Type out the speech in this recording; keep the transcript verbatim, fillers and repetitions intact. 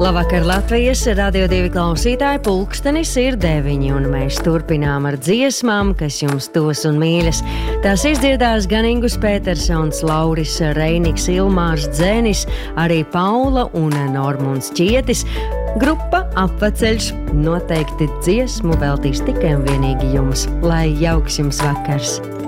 Labvakar, Latvijas Radio divi klausītāji, pulkstenis ir deviņi, un mēs turpinām ar dziesmām, kas jums tos un mīļas. Tās izdziedās gan Ingus Petersons, Lauris Reiniks, Ilmārs Dzenis, arī Paula un Normunds Čietis. Grupa Apvaceļš noteikti dziesmu veltīs tikai un vienīgi jums. Lai jauks jums vakars!